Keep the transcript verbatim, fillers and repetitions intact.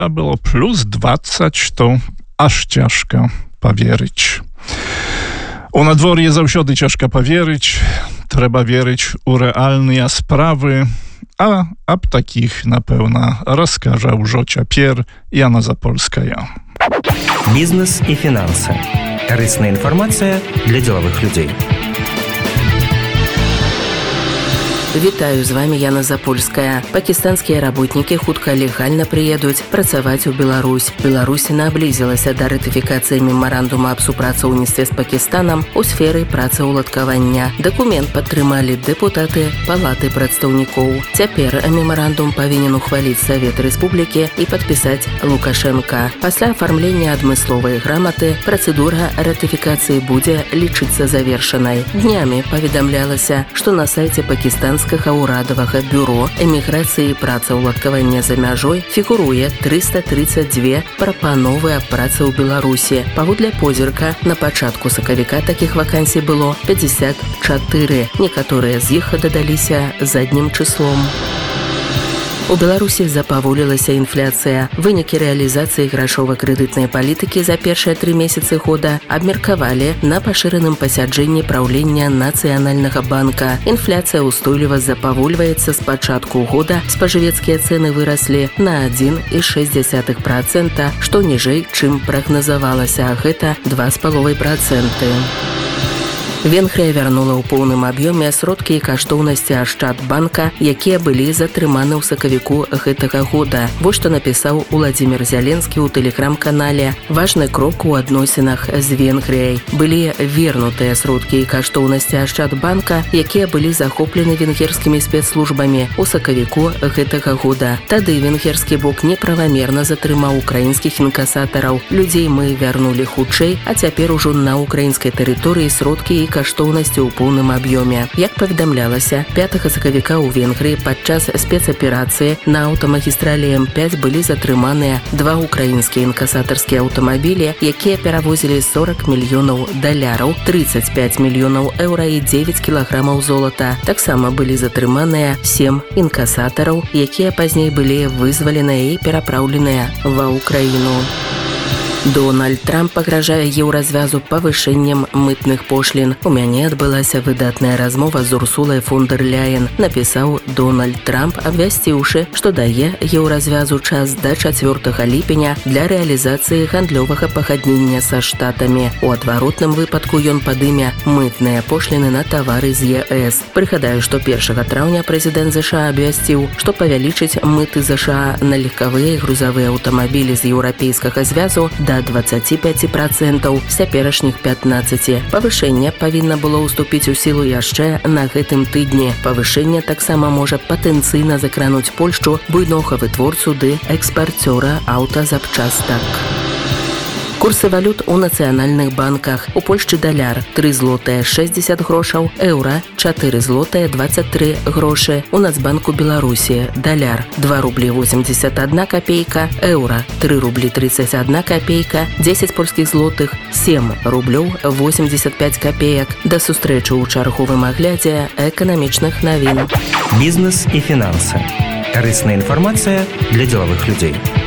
a było plus dwadzieścia, to aż ciężko powierzyć. U nadworje zаўсёды ciężko powierzyć, trzeba wierzyć u realne sprawy, a об takich na pewno rozkażał Żocia Pier, Jana Запольская. Бизнес и финансы. Корыстная информация для деловых людей. Вітаю, з вами Яна Запольская. Пакістанскія работнікі хутка легальна прыедуць працаваць у Беларусь. Беларусь наблізілася да ратыфікацыі мемарандума аб супрацоўніцтве з Пакістанам у сферы працаўладкавання. Дакумент падтрымалі дэпутаты Палаты прадстаўнікоў. Цяпер мемарандум павінен ухваліць Савет Рэспублікі і падпісаць Лукашенка. Пасля афармлення адмысловай граматы працэдура ратыфікацыі будзе лічыцца завершанай. Днямі паведамлялася, што на сайце Пакістанскага ўрадавага бюро эміграцыі і працаўладкавання за мяжой фігуруе трыста тридцать два прапановы аб працы ў Беларусі. Паводле позірка, на пачатку сакавіка такіх вакансій было пятьдесят четыре. Некаторыя з іх дадаліся заднім чыслом. У Беларусі запаволілася інфляцыя. Вынікі рэалізацыі грашова-крэдытнай палітыкі за першыя тры месяцы года абмеркавалі на пашыраным пасяджэнні праўлення Нацыянальнага банка. Інфляцыя ўстойліва запавольваецца з пачатку года. Спажывецкія цэны выраслі на адзін і шэсць дзесятых працэнта, што ніжэй, чым прагназавалася, а гэта два з паловай працэнты. Венгрыя вярнула ў поўным аб'ёме сродкі і каштоўнасці Ашчадбанка, якія былі затрыманы ў сакавіку гэтага года. Вось што напісаў Уладзімір Зяленскі ў тэлеграм-канале. Важны крок у адносінах з Венгрыяй. Былі вернутыя сродкі і каштоўнасці Ашчадбанка, якія былі захоплены венгерскімі спецслужбамі ў сакавіку гэтага года. Тады венгерскі бок неправамерна затрымаў украінскіх інкасатараў. Людзей мы вярнулі хутчэй, а цяпер ужо на украінскай тэрыторыі сродкі і каштоўнасці ў поўным аб'ёме. Як паведамлялася, пятага сакавіка ў Венгрыі падчас спецаперацыі на аўтамагістралі эм пять былі затрыманыя два украінскія інкасатарскія аўтамабілі, якія перавозілі сорок мільёнаў даляраў, тридцать пять мільёнаў еўра і девять кілаграмаў золата. Таксама былі затрыманыя сем інкасатараў, якія пазней былі вызваленыя і перапраўленыя ва Ўкраіну. Дональд Трамп пагражае еўразвязу павышэннем мытных пошлін. У мяне адбылася выдатная размова з Урсулай фон дэр Ляйен, напісаў Дональд Трамп, абвясціўшы, што дае еўразвязу час да чацвёртага ліпеня для рэалізацыі гандлёвага пагаднення са штатамі. У адваротным выпадку ён падыме мытныя пошліны на тавары з е эс. Прыгадаю, што першага траўня прэзідэнт ЗША абвясціў, што павялічыць мыты ЗША на легкавыя і грузавыя аўтамабілі з еўрапейскага звязу да двадцати пяти процентов з цяперашніх пятнаццати. Павышэнне павінна было ўступіць у сілу яшчэ на гэтым тыдні. Павышэнне таксама можа патэнцыйна закрануць Польшчу, буйнога вытворцу ды экспарцёра аўтазапчастак. Курсы валют у нацыянальных банках. У Польшчы даляр три злотыя шэсцьдзесят грошаў, еўра чатыры злотыя двадцать три грошы. У Нацбанку Беларусі даляр два рублі восемьдесят одна копейка, еўра три рублі тридцать одна копейка, дзесяць польскіх злотых семь рублёў восемьдесят пять копеек. Да сустрэчы ў чарговым аглядзе эканамічных навін. Бизнес и финансы. Корыстная информация для деловых людей.